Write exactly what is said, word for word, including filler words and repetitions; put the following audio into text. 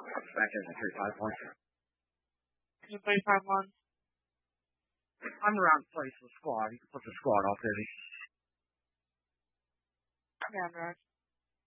Back in the three five one. Is it three five one? I'm around the place with the squad. You can put the squad off, baby. Yeah, I'm right.